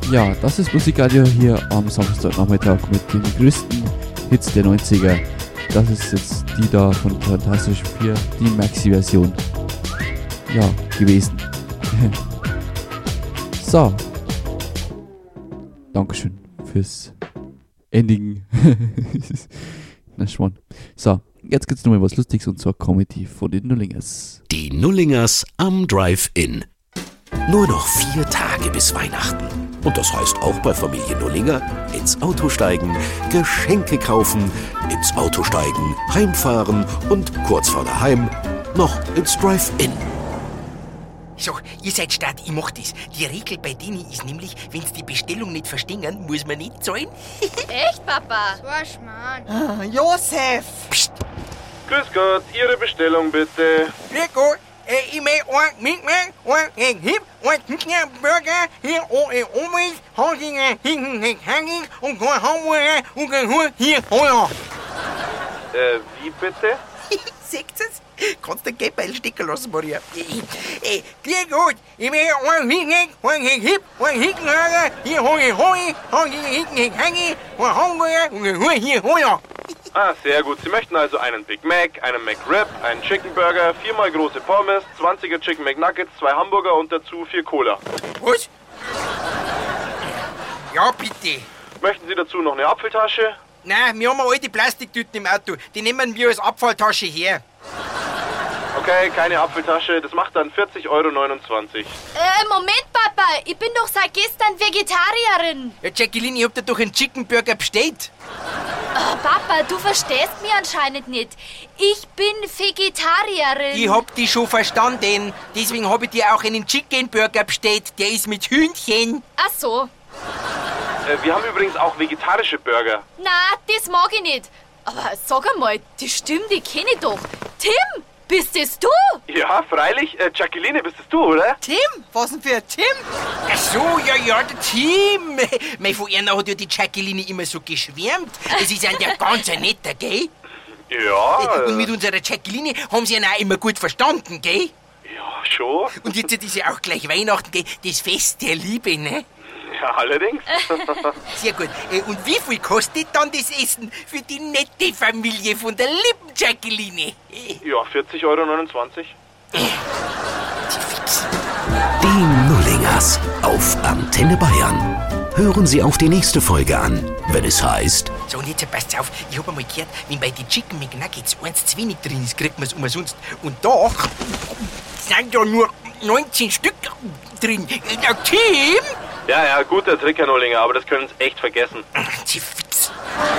Ja, das ist Musikradio hier am Samstagnachmittag mit den größten Hits der 90er. Das ist jetzt die da von Fantastisch 4, die Maxi-Version. Ja, gewesen. So. Dankeschön fürs Ending. Na Schwan. So, jetzt gibt's nochmal was Lustiges und zwar Comedy von den Nullingers. Die Nullingers am Drive-In. Nur noch 4 Tage bis Weihnachten. Und das heißt auch bei Familie Nullinger ins Auto steigen, Geschenke kaufen, ins Auto steigen, heimfahren und kurz vor daheim noch ins Drive-In. So, ihr seid Start, ich mach das. Die Regel bei denen ist nämlich, wenn sie die Bestellung nicht verstehen, muss man nicht zahlen. Echt, Papa? So ein Schmarrn. Josef! Psst, Grüß Gott, Ihre Bestellung bitte. grüß Gott. Ich möchte einen mitnehmen, einen Hip, einen Burger, hier ohne Umwelt, Hausinger, hinten, Hanging und kein Hamburger und kein Hund, hier, Heuer. Wie bitte? Seht ihr's? Kannst du den Geldbeutel stecken lassen, Maria? Grüß Gott, ich möchte einen mitnehmen, einen Hip, einen Hickenhager, hier Hoi, Hausinger, hinten, Hanging, ein Hamburger und ein Hund, hier, Heuer. Ah, sehr gut. Sie möchten also einen Big Mac, einen McRib, einen Chicken Burger, 4-mal große Pommes, 20er Chicken McNuggets, 2 Hamburger und dazu 4 Cola. Was? Ja, bitte. Möchten Sie dazu noch eine Apfeltasche? Nein, wir haben eine alte Plastiktüten im Auto. Die nehmen wir als Abfalltasche her. Okay, keine Apfeltasche. Das macht dann 40,29 €. Moment, Papa. Ich bin doch seit gestern Vegetarierin. Ja, Jacqueline, ich hab dir doch einen Chicken Burger bestellt. Papa, du verstehst mich anscheinend nicht. Ich bin Vegetarierin. Ich hab dich schon verstanden. Deswegen hab ich dir auch einen Chicken Burger bestellt. Der ist mit Hühnchen. Ach so. Wir haben übrigens auch vegetarische Burger. Na, das mag ich nicht. Aber sag einmal, die Stimme, die kenne ich doch. Tim, bist das du? Ja, freilich. Jacqueline, bist es du, oder? Tim? Was denn für ein Tim? Ach so, ja, der Tim. Mein von Erna hat ja die Jacqueline immer so geschwärmt. Es ist ein ganz netter, gell? Ja. Und mit unserer Jacqueline haben sie ihn auch immer gut verstanden, gell? Ja, schon. Und jetzt ist ja auch gleich Weihnachten, gell? Das Fest der Liebe, ne? Ja, allerdings. Sehr gut. Und wie viel kostet dann das Essen für die nette Familie von der lieben Jacqueline? Ja, 40,29 €. Die Nullingers auf Antenne Bayern. Hören Sie auch die nächste Folge an, wenn es heißt... So, und jetzt passt auf. Ich hab einmal gehört, wenn bei den Chicken McNuggets 1 zu wenig drin ist, kriegt man's umsonst. Und da sind ja nur 19 Stück drin. Tim? Ja, guter Trick, Herr Nullinger, aber das können Sie echt vergessen. Sie fix.